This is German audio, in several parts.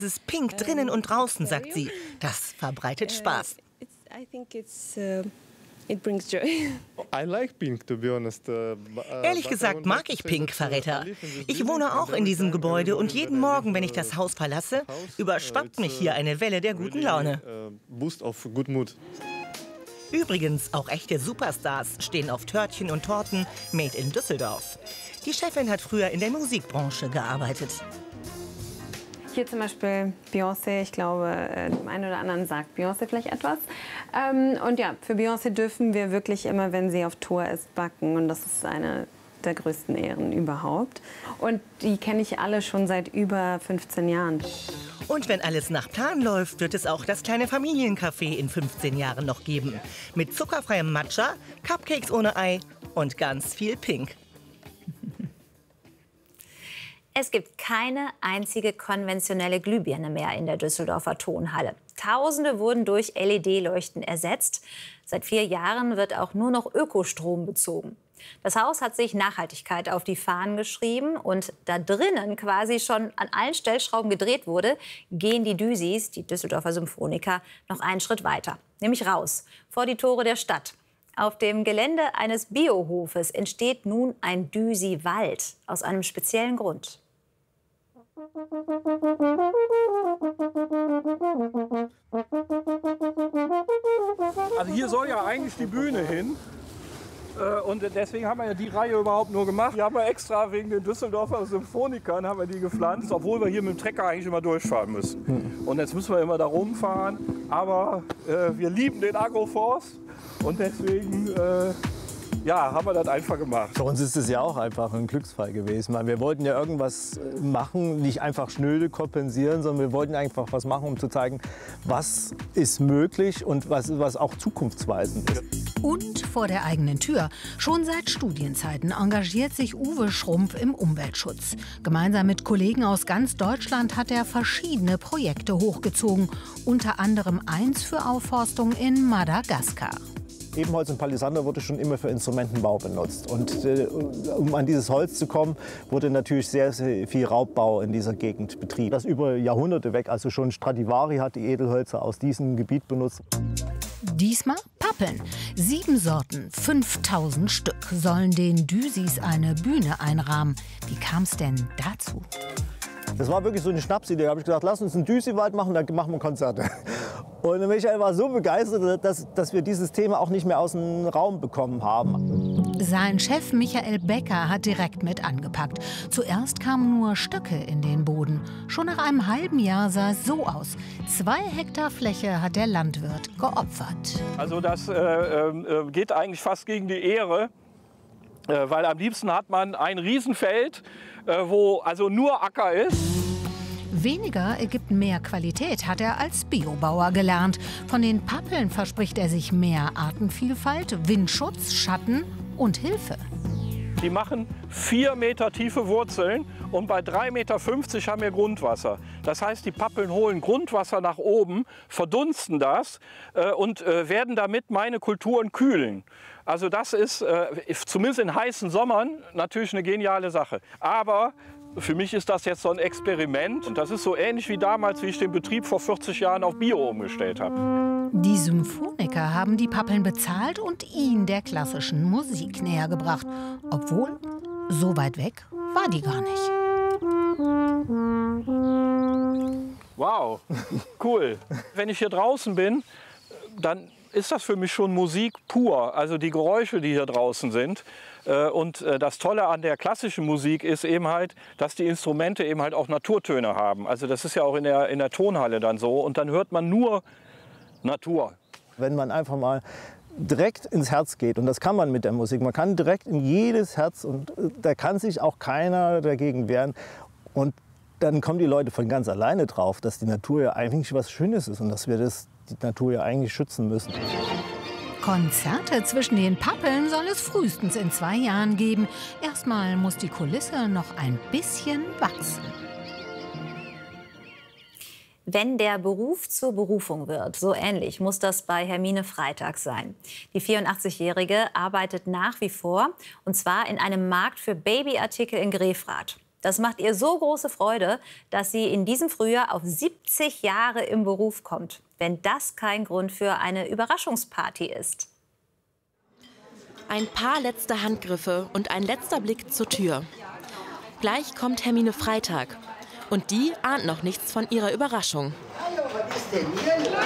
Es ist pink drinnen und draußen, sagt sie. Das verbreitet Spaß. Ehrlich gesagt mag ich Pink, verrät er. Ich wohne auch in diesem Gebäude und jeden Morgen, wenn ich das Haus verlasse, überschwappt mich hier eine Welle der guten Laune. Übrigens, auch echte Superstars stehen auf Törtchen und Torten made in Düsseldorf. Die Chefin hat früher in der Musikbranche gearbeitet. Hier zum Beispiel Beyoncé, ich glaube, dem einen oder anderen sagt Beyoncé vielleicht etwas. Und ja, für Beyoncé dürfen wir wirklich immer, wenn sie auf Tour ist, backen. Und das ist eine der größten Ehren überhaupt. Und die kenne ich alle schon seit über 15 Jahren. Und wenn alles nach Plan läuft, wird es auch das kleine Familiencafé in 15 Jahren noch geben. Mit zuckerfreiem Matcha, Cupcakes ohne Ei und ganz viel Pink. Es gibt keine einzige konventionelle Glühbirne mehr in der Düsseldorfer Tonhalle. Tausende wurden durch LED-Leuchten ersetzt. Seit 4 Jahren wird auch nur noch Ökostrom bezogen. Das Haus hat sich Nachhaltigkeit auf die Fahnen geschrieben und da drinnen quasi schon an allen Stellschrauben gedreht wurde, gehen die Düsis, die Düsseldorfer Symphoniker, noch einen Schritt weiter, nämlich raus, vor die Tore der Stadt. Auf dem Gelände eines Biohofes entsteht nun ein Düsi-Wald aus einem speziellen Grund. Also hier soll ja eigentlich die Bühne hin. Und deswegen haben wir ja die Reihe überhaupt nur gemacht. Die haben wir extra wegen den Düsseldorfer Symphonikern haben wir die gepflanzt, obwohl wir hier mit dem Trecker eigentlich immer durchfahren müssen. Und jetzt müssen wir immer da rumfahren. Aber wir lieben den Agroforst und deswegen ja, haben wir das einfach gemacht. Für uns ist es ja auch einfach ein Glücksfall gewesen. Weil wir wollten ja irgendwas machen, nicht einfach schnöde kompensieren, sondern wir wollten einfach was machen, um zu zeigen, was ist möglich und was auch zukunftsweisend ist. Und vor der eigenen Tür. Schon seit Studienzeiten engagiert sich Uwe Schrumpf im Umweltschutz. Gemeinsam mit Kollegen aus ganz Deutschland hat er verschiedene Projekte hochgezogen. Unter anderem eins für Aufforstung in Madagaskar. Ebenholz und Palisander wurde schon immer für Instrumentenbau benutzt. Und um an dieses Holz zu kommen, wurde natürlich sehr, sehr viel Raubbau in dieser Gegend betrieben. Das über Jahrhunderte weg, also schon Stradivari hat die Edelhölzer aus diesem Gebiet benutzt. Diesmal Pappeln. 7 Sorten, 5000 Stück sollen den Düsis eine Bühne einrahmen. Wie kam es denn dazu? Das war wirklich so eine Schnapsidee. Da habe ich gesagt, lass uns einen Düsi-Wald machen, dann machen wir Konzerte. Und Michael war so begeistert, dass wir dieses Thema auch nicht mehr aus dem Raum bekommen haben. Sein Chef Michael Becker hat direkt mit angepackt. Zuerst kamen nur Stöcke in den Boden. Schon nach einem halben Jahr sah es so aus. 2 Hektar Fläche hat der Landwirt geopfert. Also das geht eigentlich fast gegen die Ehre. Weil am liebsten hat man ein Riesenfeld, wo also nur Acker ist. Weniger ergibt mehr Qualität, hat er als Biobauer gelernt. Von den Pappeln verspricht er sich mehr Artenvielfalt, Windschutz, Schatten und Hilfe. Die machen 4 Meter tiefe Wurzeln und bei 3,50 Meter haben wir Grundwasser. Das heißt, die Pappeln holen Grundwasser nach oben, verdunsten das und werden damit meine Kulturen kühlen. Also das ist zumindest in heißen Sommern natürlich eine geniale Sache. Aber für mich ist das jetzt so ein Experiment. Und das ist so ähnlich wie damals, wie ich den Betrieb vor 40 Jahren auf Bio umgestellt habe. Die Symphoniker haben die Pappeln bezahlt und ihn der klassischen Musik näher gebracht. Obwohl, so weit weg war die gar nicht. Wow, cool. Wenn ich hier draußen bin, dann ist das für mich schon Musik pur. Also die Geräusche, die hier draußen sind. Und das Tolle an der klassischen Musik ist eben halt, dass die Instrumente eben halt auch Naturtöne haben. Also das ist ja auch in der Tonhalle dann so. Und dann hört man nur Natur. Wenn man einfach mal direkt ins Herz geht, und das kann man mit der Musik, man kann direkt in jedes Herz und da kann sich auch keiner dagegen wehren. Und dann kommen die Leute von ganz alleine drauf, dass die Natur ja eigentlich was Schönes ist und dass wir die Natur ja eigentlich schützen müssen. Konzerte zwischen den Pappeln soll es frühestens in 2 Jahren geben. Erstmal muss die Kulisse noch ein bisschen wachsen. Wenn der Beruf zur Berufung wird, so ähnlich muss das bei Hermine Freitag sein. Die 84-Jährige arbeitet nach wie vor, und zwar in einem Markt für Babyartikel in Grefrath. Das macht ihr so große Freude, dass sie in diesem Frühjahr auf 70 Jahre im Beruf kommt. Wenn das kein Grund für eine Überraschungsparty ist. Ein paar letzte Handgriffe und ein letzter Blick zur Tür. Gleich kommt Hermine Freytag. Und die ahnt noch nichts von ihrer Überraschung. Hallo, was ist denn hier los?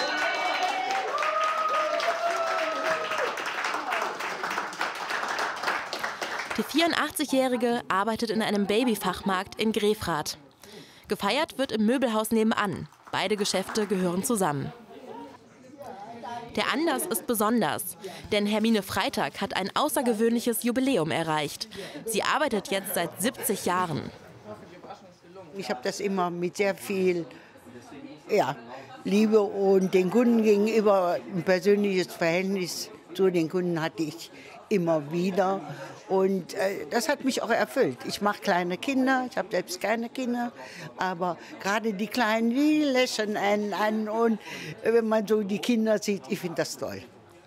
Die 84-Jährige arbeitet in einem Babyfachmarkt in Grefrath. Gefeiert wird im Möbelhaus nebenan. Beide Geschäfte gehören zusammen. Der Anlass ist besonders, denn Hermine Freytag hat ein außergewöhnliches Jubiläum erreicht. Sie arbeitet jetzt seit 70 Jahren. Ich habe das immer mit sehr viel Liebe und den Kunden gegenüber, ein persönliches Verhältnis zu den Kunden hatte ich immer wieder. Und das hat mich auch erfüllt. Ich mache kleine Kinder, ich habe selbst keine Kinder, aber gerade die Kleinen, die lächeln einen an. Und wenn man so die Kinder sieht, ich finde das toll.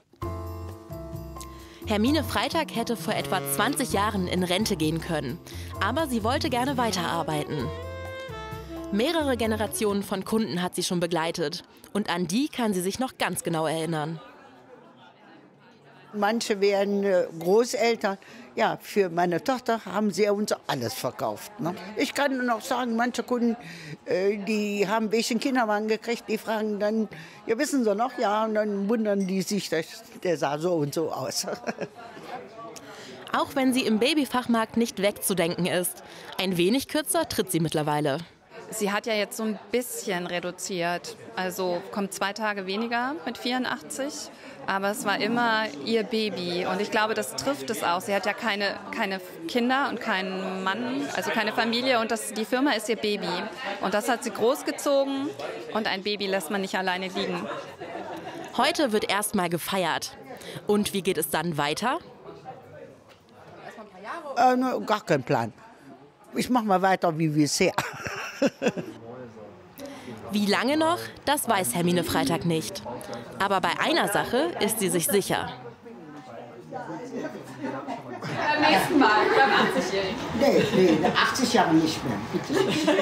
Hermine Freytag hätte vor etwa 20 Jahren in Rente gehen können. Aber sie wollte gerne weiterarbeiten. Mehrere Generationen von Kunden hat sie schon begleitet. Und an die kann sie sich noch ganz genau erinnern. Manche werden Großeltern. Ja, für meine Tochter haben sie uns alles verkauft. Ne? Ich kann nur noch sagen, manche Kunden, die haben ein bisschen Kinderwagen gekriegt, die fragen dann, ja, wissen Sie noch? Ja, und dann wundern die sich, der sah so und so aus. Auch wenn sie im Babyfachmarkt nicht wegzudenken ist. Ein wenig kürzer tritt sie mittlerweile. Sie hat ja jetzt so ein bisschen reduziert, also kommt 2 Tage weniger mit 84, aber es war immer ihr Baby und ich glaube, das trifft es auch. Sie hat ja keine Kinder und keinen Mann, also keine Familie und die Firma ist ihr Baby und das hat sie großgezogen und ein Baby lässt man nicht alleine liegen. Heute wird erstmal gefeiert. Und wie geht es dann weiter? Gar kein Plan. Ich mache mal weiter wie bisher. Wie lange noch, das weiß Hermine Freytag nicht. Aber bei einer Sache ist sie sich sicher. Beim nächsten Mal, beim 80-Jährigen. Nee, 80 Jahre nicht mehr. Bitte.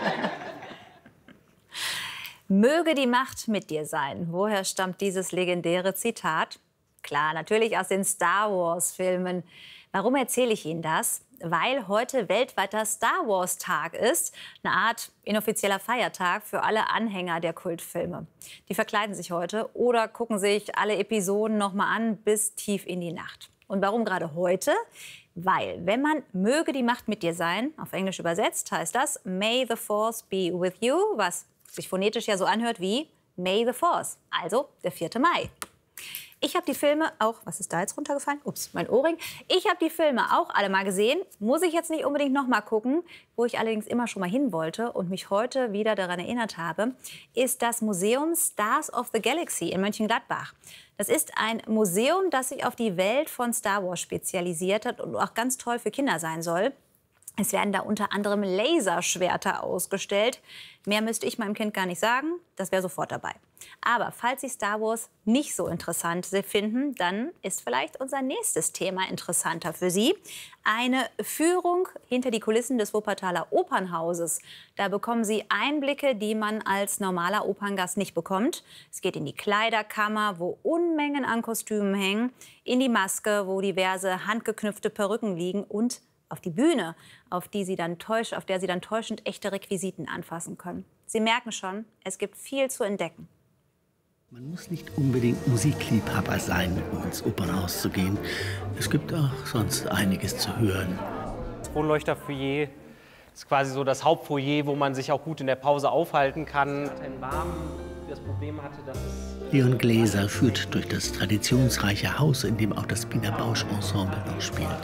Möge die Macht mit dir sein. Woher stammt dieses legendäre Zitat? Klar, natürlich aus den Star Wars-Filmen. Warum erzähle ich Ihnen das? Weil heute weltweiter Star Wars-Tag ist. Eine Art inoffizieller Feiertag für alle Anhänger der Kultfilme. Die verkleiden sich heute oder gucken sich alle Episoden noch mal an bis tief in die Nacht. Und warum gerade heute? Weil, wenn man Möge die Macht mit dir sein, auf Englisch übersetzt, heißt das May the Force be with you, was sich phonetisch ja so anhört wie May the Force, also der 4. Mai. Ich habe die Filme auch, was ist da jetzt runtergefallen? Ups, mein Ohrring. Ich habe die Filme auch alle mal gesehen. Muss ich jetzt nicht unbedingt noch mal gucken. Wo ich allerdings immer schon mal hin wollte und mich heute wieder daran erinnert habe, ist das Museum Stars of the Galaxy in Mönchengladbach. Das ist ein Museum, das sich auf die Welt von Star Wars spezialisiert hat und auch ganz toll für Kinder sein soll. Es werden da unter anderem Laserschwerter ausgestellt. Mehr müsste ich meinem Kind gar nicht sagen, das wäre sofort dabei. Aber falls Sie Star Wars nicht so interessant finden, dann ist vielleicht unser nächstes Thema interessanter für Sie. Eine Führung hinter die Kulissen des Wuppertaler Opernhauses. Da bekommen Sie Einblicke, die man als normaler Operngast nicht bekommt. Es geht in die Kleiderkammer, wo Unmengen an Kostümen hängen, in die Maske, wo diverse handgeknüpfte Perücken liegen und auf die Bühne, auf der Sie dann täuschend echte Requisiten anfassen können. Sie merken schon, es gibt viel zu entdecken. Man muss nicht unbedingt Musikliebhaber sein, um ins Opernhaus zu gehen. Es gibt auch sonst einiges zu hören. Das Kronleuchterfoyer ist quasi so das Hauptfoyer, wo man sich auch gut in der Pause aufhalten kann. Das Problem hatte, dass Leon Gläser führt durch das traditionsreiche Haus, in dem auch das Wiener Bausch-Ensemble noch spielt.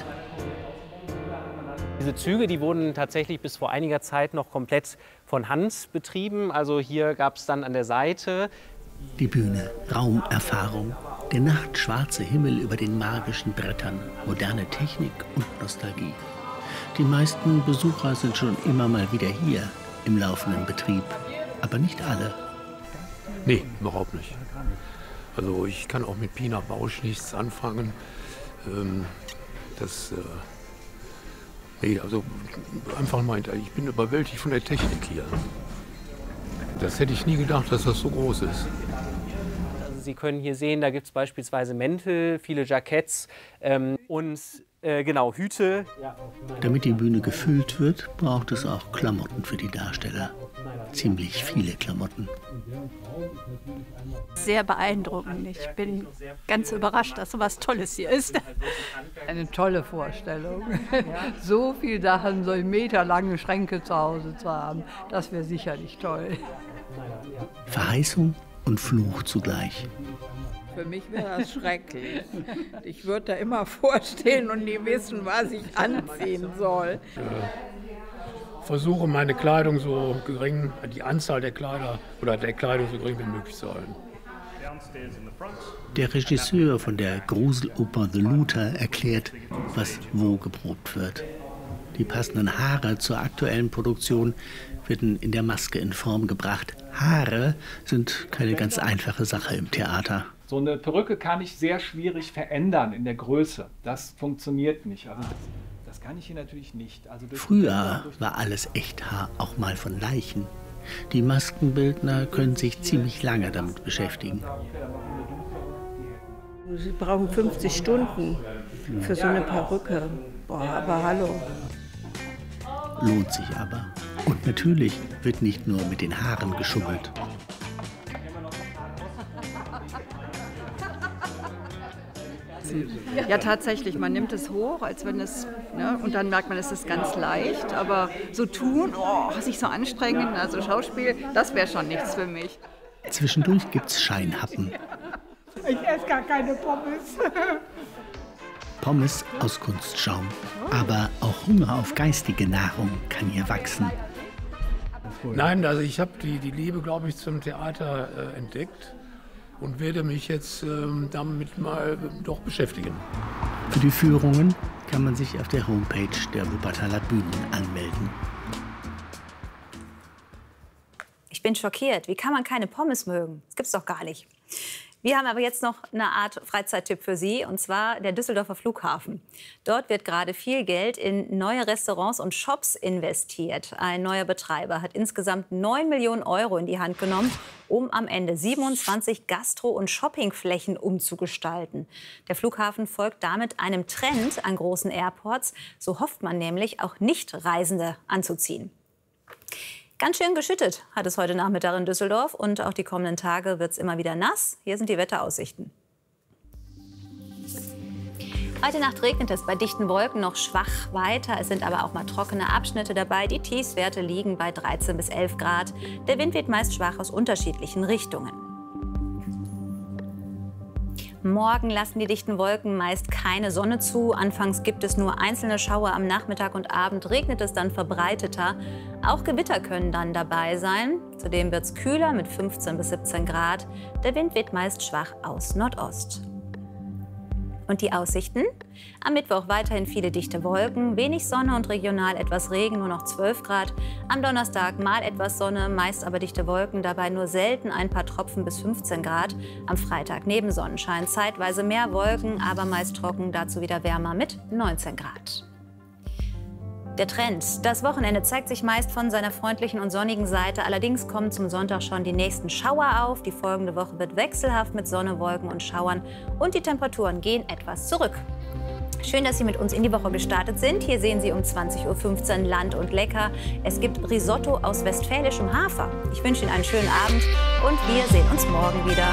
Diese Züge, die wurden tatsächlich bis vor einiger Zeit noch komplett von Hand betrieben. Also hier gab es dann an der Seite die Bühne, Raumerfahrung, der nachtschwarze Himmel über den magischen Brettern, moderne Technik und Nostalgie. Die meisten Besucher sind schon immer mal wieder hier im laufenden Betrieb, aber nicht alle. Nee, überhaupt nicht. Also ich kann auch mit Pina Bausch nichts anfangen. Das Nee, also einfach meint, ich bin überwältigt von der Technik hier. Das hätte ich nie gedacht, dass das so groß ist. Also Sie können hier sehen, da gibt es beispielsweise Mäntel, viele Jacketts und genau, Hüte. Damit die Bühne gefüllt wird, braucht es auch Klamotten für die Darsteller. Ziemlich viele Klamotten. Sehr beeindruckend. Ich bin ganz überrascht, dass so was Tolles hier ist. Eine tolle Vorstellung. So viele Sachen, so meterlange Schränke zu Hause zu haben, das wäre sicherlich toll. Verheißung und Fluch zugleich. Für mich wäre das schrecklich. Ich würde da immer vorstehen und nie wissen, was ich anziehen soll. Versuche meine Kleidung so gering, die Anzahl der Kleider oder der Kleidung so gering wie möglich zu halten. Der Regisseur von der Gruseloper The Looter erklärt, was wo geprobt wird. Die passenden Haare zur aktuellen Produktion werden in der Maske in Form gebracht. Haare sind keine ganz einfache Sache im Theater. So eine Perücke kann ich sehr schwierig verändern in der Größe. Das funktioniert nicht. Also das kann ich hier natürlich nicht. Also früher war alles Echthaar auch mal von Leichen. Die Maskenbildner können sich ziemlich lange damit beschäftigen. Sie brauchen 50 Stunden für so eine Perücke. Boah, aber hallo. Lohnt sich aber. Und natürlich wird nicht nur mit den Haaren geschummelt. Ja, tatsächlich, man nimmt es hoch, als wenn es, ne, und dann merkt man, es ist ganz leicht, aber so tun, sich so anstrengen, also Schauspiel, das wäre schon nichts für mich. Zwischendurch gibt's Scheinhappen. Ich esse gar keine Pommes. Pommes aus Kunstschaum. Aber auch Hunger auf geistige Nahrung kann hier wachsen. Nein, also ich habe die Liebe, glaube ich, zum Theater entdeckt und werde mich jetzt damit mal doch beschäftigen. Für die Führungen kann man sich auf der Homepage der Wuppertaler Bühnen anmelden. Ich bin schockiert. Wie kann man keine Pommes mögen? Das gibt's doch gar nicht. Wir haben aber jetzt noch eine Art Freizeittipp für Sie, und zwar der Düsseldorfer Flughafen. Dort wird gerade viel Geld in neue Restaurants und Shops investiert. Ein neuer Betreiber hat insgesamt 9 Millionen Euro in die Hand genommen, um am Ende 27 Gastro- und Shoppingflächen umzugestalten. Der Flughafen folgt damit einem Trend an großen Airports. So hofft man nämlich, auch Nicht-Reisende anzuziehen. Ganz schön geschüttet hat es heute Nachmittag in Düsseldorf, und auch die kommenden Tage wird es immer wieder nass. Hier sind die Wetteraussichten. Heute Nacht regnet es bei dichten Wolken noch schwach weiter. Es sind aber auch mal trockene Abschnitte dabei. Die Tiefstwerte liegen bei 13 bis 11 Grad. Der Wind weht meist schwach aus unterschiedlichen Richtungen. Morgen lassen die dichten Wolken meist keine Sonne zu. Anfangs gibt es nur einzelne Schauer, am Nachmittag und Abend regnet es dann verbreiteter. Auch Gewitter können dann dabei sein. Zudem wird es kühler mit 15 bis 17 Grad. Der Wind weht meist schwach aus Nordost. Und die Aussichten? Am Mittwoch weiterhin viele dichte Wolken, wenig Sonne und regional etwas Regen, nur noch 12 Grad. Am Donnerstag mal etwas Sonne, meist aber dichte Wolken, dabei nur selten ein paar Tropfen bis 15 Grad. Am Freitag neben Sonnenschein zeitweise mehr Wolken, aber meist trocken, dazu wieder wärmer mit 19 Grad. Der Trend. Das Wochenende zeigt sich meist von seiner freundlichen und sonnigen Seite. Allerdings kommen zum Sonntag schon die nächsten Schauer auf. Die folgende Woche wird wechselhaft mit Sonne, Wolken und Schauern. Und die Temperaturen gehen etwas zurück. Schön, dass Sie mit uns in die Woche gestartet sind. Hier sehen Sie um 20:15 Uhr Land und Lecker. Es gibt Risotto aus westfälischem Hafer. Ich wünsche Ihnen einen schönen Abend und wir sehen uns morgen wieder.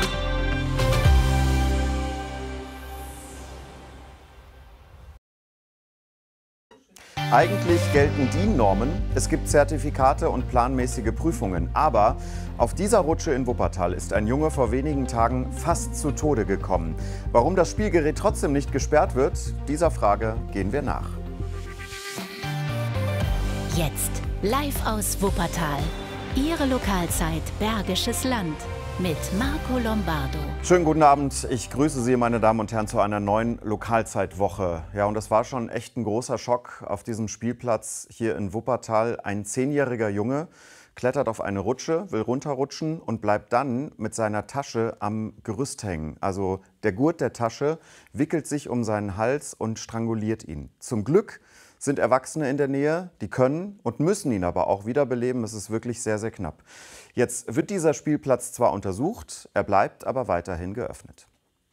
Eigentlich gelten DIN-Normen, es gibt Zertifikate und planmäßige Prüfungen. Aber auf dieser Rutsche in Wuppertal ist ein Junge vor wenigen Tagen fast zu Tode gekommen. Warum das Spielgerät trotzdem nicht gesperrt wird, dieser Frage gehen wir nach. Jetzt live aus Wuppertal. Ihre Lokalzeit Bergisches Land mit Marco Lombardo. Schönen guten Abend. Ich grüße Sie, meine Damen und Herren, zu einer neuen Lokalzeitwoche. Ja, und das war schon echt ein großer Schock auf diesem Spielplatz hier in Wuppertal. Ein 10-jähriger Junge klettert auf eine Rutsche, will runterrutschen und bleibt dann mit seiner Tasche am Gerüst hängen. Also der Gurt der Tasche wickelt sich um seinen Hals und stranguliert ihn. Zum Glück sind Erwachsene in der Nähe, die können und müssen ihn aber auch wiederbeleben. Es ist wirklich sehr, sehr knapp. Jetzt wird dieser Spielplatz zwar untersucht, er bleibt aber weiterhin geöffnet.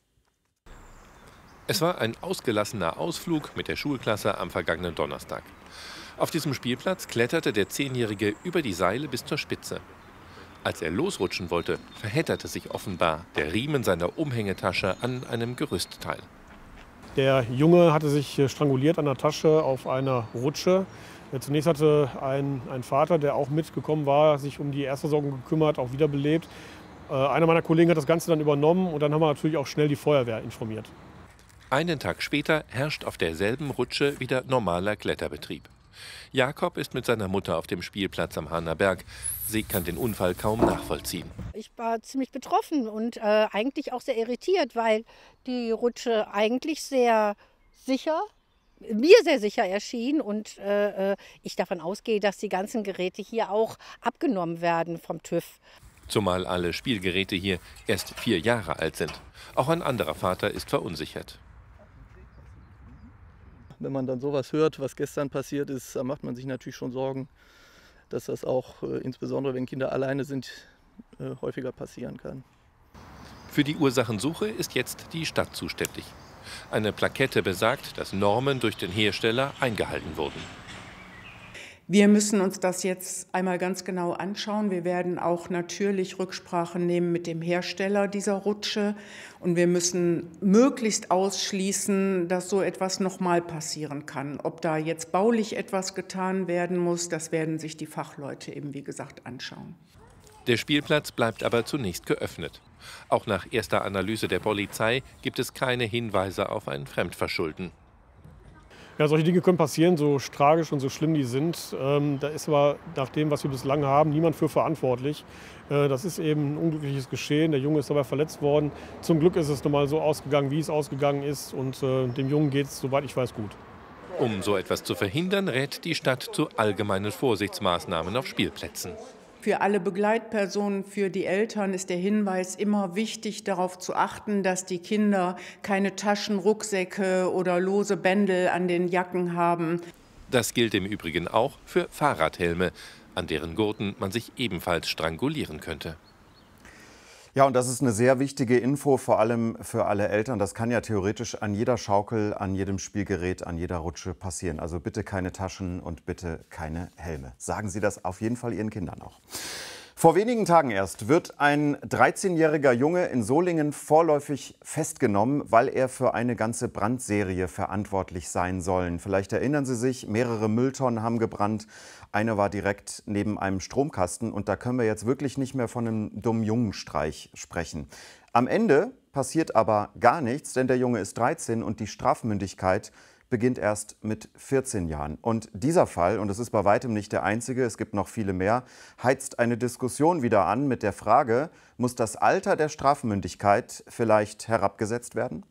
Es war ein ausgelassener Ausflug mit der Schulklasse am vergangenen Donnerstag. Auf diesem Spielplatz kletterte der 10-Jährige über die Seile bis zur Spitze. Als er losrutschen wollte, verhedderte sich offenbar der Riemen seiner Umhängetasche an einem Gerüstteil. Der Junge hatte sich stranguliert an der Tasche auf einer Rutsche. Zunächst hatte ein Vater, der auch mitgekommen war, sich um die Erstversorgung gekümmert, auch wiederbelebt. Einer meiner Kollegen hat das Ganze dann übernommen und dann haben wir natürlich auch schnell die Feuerwehr informiert. Einen Tag später herrscht auf derselben Rutsche wieder normaler Kletterbetrieb. Jakob ist mit seiner Mutter auf dem Spielplatz am Hahner Berg. Sie kann den Unfall kaum nachvollziehen. Ich war ziemlich betroffen und eigentlich auch sehr irritiert, weil die Rutsche eigentlich sehr sicher, mir sehr sicher erschien und ich davon ausgehe, dass die ganzen Geräte hier auch abgenommen werden vom TÜV. Zumal alle Spielgeräte hier erst 4 Jahre alt sind. Auch ein anderer Vater ist verunsichert. Wenn man dann sowas hört, was gestern passiert ist, dann macht man sich natürlich schon Sorgen, dass das auch, insbesondere wenn Kinder alleine sind, häufiger passieren kann. Für die Ursachensuche ist jetzt die Stadt zuständig. Eine Plakette besagt, dass Normen durch den Hersteller eingehalten wurden. Wir müssen uns das jetzt einmal ganz genau anschauen. Wir werden auch natürlich Rücksprache nehmen mit dem Hersteller dieser Rutsche. Und wir müssen möglichst ausschließen, dass so etwas nochmal passieren kann. Ob da jetzt baulich etwas getan werden muss, das werden sich die Fachleute eben, wie gesagt, anschauen. Der Spielplatz bleibt aber zunächst geöffnet. Auch nach erster Analyse der Polizei gibt es keine Hinweise auf ein Fremdverschulden. Ja, solche Dinge können passieren, so tragisch und so schlimm die sind. Da ist aber nach dem, was wir bislang haben, niemand für verantwortlich. Das ist eben ein unglückliches Geschehen. Der Junge ist dabei verletzt worden. Zum Glück ist es nochmal so ausgegangen, wie es ausgegangen ist. Und dem Jungen geht es, soweit ich weiß, gut. Um so etwas zu verhindern, rät die Stadt zu allgemeinen Vorsichtsmaßnahmen auf Spielplätzen. Für alle Begleitpersonen, für die Eltern ist der Hinweis immer wichtig, darauf zu achten, dass die Kinder keine Taschen, Rucksäcke oder lose Bändel an den Jacken haben. Das gilt im Übrigen auch für Fahrradhelme, an deren Gurten man sich ebenfalls strangulieren könnte. Ja, und das ist eine sehr wichtige Info, vor allem für alle Eltern. Das kann ja theoretisch an jeder Schaukel, an jedem Spielgerät, an jeder Rutsche passieren. Also bitte keine Taschen und bitte keine Helme. Sagen Sie das auf jeden Fall Ihren Kindern auch. Vor wenigen Tagen erst wird ein 13-jähriger Junge in Solingen vorläufig festgenommen, weil er für eine ganze Brandserie verantwortlich sein soll. Vielleicht erinnern Sie sich, mehrere Mülltonnen haben gebrannt. Eine war direkt neben einem Stromkasten und da können wir jetzt wirklich nicht mehr von einem dummen Jungenstreich sprechen. Am Ende passiert aber gar nichts, denn der Junge ist 13 und die Strafmündigkeit beginnt erst mit 14 Jahren. Und dieser Fall, und es ist bei weitem nicht der einzige, es gibt noch viele mehr, heizt eine Diskussion wieder an mit der Frage, muss das Alter der Strafmündigkeit vielleicht herabgesetzt werden?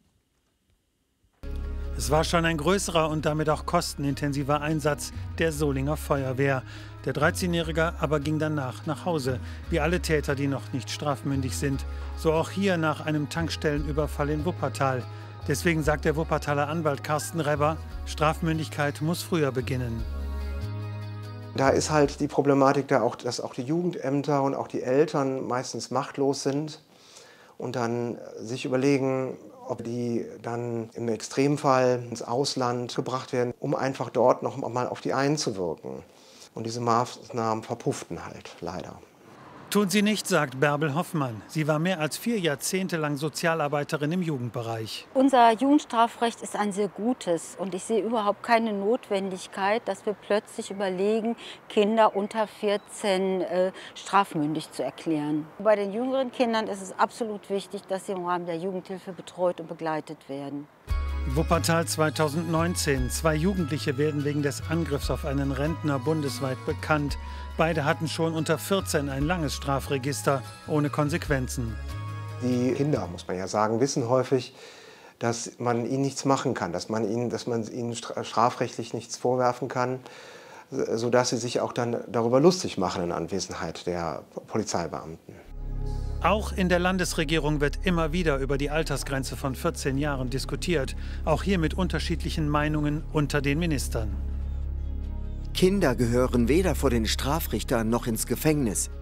Es war schon ein größerer und damit auch kostenintensiver Einsatz der Solinger Feuerwehr. Der 13-Jährige aber ging danach nach Hause, wie alle Täter, die noch nicht strafmündig sind. So auch hier nach einem Tankstellenüberfall in Wuppertal. Deswegen sagt der Wuppertaler Anwalt Carsten Rebber, Strafmündigkeit muss früher beginnen. Da ist halt die Problematik, dass auch die Jugendämter und auch die Eltern meistens machtlos sind und dann sich überlegen, ob die dann im Extremfall ins Ausland gebracht werden, um einfach dort noch mal auf die einzuwirken. Und diese Maßnahmen verpufften halt leider. Tun sie nicht, sagt Bärbel Hoffmann. Sie war mehr als 4 Jahrzehnte lang Sozialarbeiterin im Jugendbereich. Unser Jugendstrafrecht ist ein sehr gutes und ich sehe überhaupt keine Notwendigkeit, dass wir plötzlich überlegen, Kinder unter 14 strafmündig zu erklären. Bei den jüngeren Kindern ist es absolut wichtig, dass sie im Rahmen der Jugendhilfe betreut und begleitet werden. Wuppertal 2019. 2 Jugendliche werden wegen des Angriffs auf einen Rentner bundesweit bekannt. Beide hatten schon unter 14 ein langes Strafregister ohne Konsequenzen. Die Kinder, muss man ja sagen, wissen häufig, dass man ihnen nichts machen kann, dass man ihnen strafrechtlich nichts vorwerfen kann, sodass sie sich auch dann darüber lustig machen in Anwesenheit der Polizeibeamten. Auch in der Landesregierung wird immer wieder über die Altersgrenze von 14 Jahren diskutiert. Auch hier mit unterschiedlichen Meinungen unter den Ministern. Kinder gehören weder vor den Strafrichter noch ins Gefängnis.